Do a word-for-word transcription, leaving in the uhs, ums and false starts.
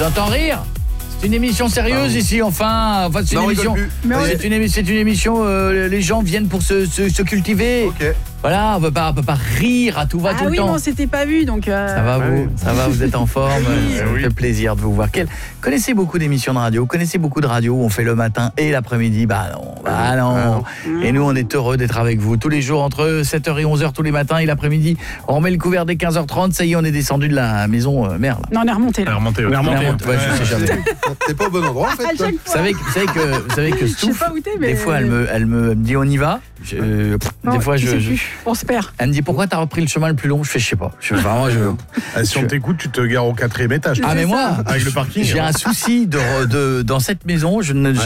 vous entends rire. C'est une émission sérieuse ici, enfin. Enfin, c'est une non, émission. C'est une, c'est une émission. Euh, les gens viennent pour se, se, se cultiver. Ok. Voilà, on peut pas, on peut pas rire à tout va ah tout oui, le temps. Ah oui, on s'était pas vu, donc. Euh... Ça va vous, ça va, vous êtes en forme. Oui. Ça me fait plaisir de vous voir. Quel... Connaissez beaucoup d'émissions de radio. Vous connaissez beaucoup de radios où on fait le matin et l'après-midi. Bah non, bah non. Et nous, on est heureux d'être avec vous tous les jours entre sept heures et onze heures tous les matins et l'après-midi. On remet le couvert dès quinze heures trente. Ça y est, on est descendu de la maison euh, merde. Non, on est remonté là. On est remonté. On est remonté. Ouais, je sais jamais. T'es pas au bon endroit en fait. À chaque Vous fois. savez, vous savez que, vous savez que Je sais Stouff, pas où t'es, mais. des fois, elle me, elle me dit on y va. Je, euh, Non, des fois, je je, sais je- plus. On se perd. elle me dit pourquoi t'as repris le chemin le plus long. Je fais je sais pas. Je, vraiment, je, Ah, si on t'écoute, tu te gares au quatrième étage. ah mais moi, Avec le parking. j'ai un souci de, de dans cette maison. Je ne